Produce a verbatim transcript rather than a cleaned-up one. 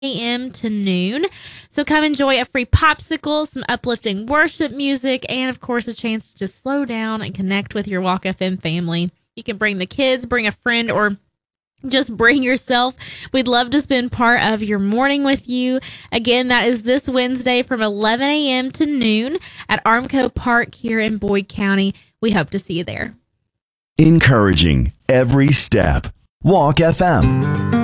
a.m. to noon. So come enjoy a free popsicle, some uplifting worship music, and of course a chance to just slow down and connect with your Walk F M family. You can bring the kids, bring a friend, or just bring yourself. We'd love to spend part of your morning with you. Again, that is this Wednesday from eleven a.m. to noon at Armco Park here in Boyd County. We hope to see you there. Encouraging every step. Walk F M.